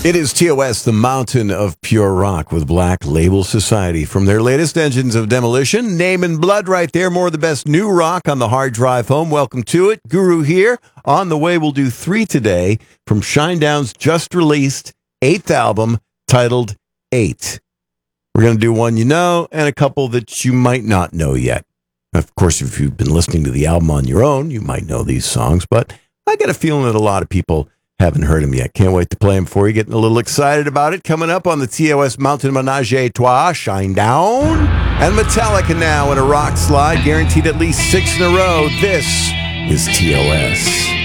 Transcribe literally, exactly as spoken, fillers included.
It is T O S, the Mountain of Pure Rock with Black Label Society. From their latest Engines of Demolition, Name and Blood right there. More of the best new rock on the hard drive home. Welcome to it. Guru here. On the way, we'll do three today from Shinedown's just released eighth album titled Eight. We're going to do one you know and a couple that you might not know yet. Of course, if you've been listening to the album on your own, you might know these songs, but I get a feeling that a lot of people haven't heard them yet. Can't wait to play them for you. Getting a little excited about it. Coming up on the T O S Mountain Menage a Trois, Shinedown and Metallica now in a rock slide. Guaranteed at least six in a row. This is T O S.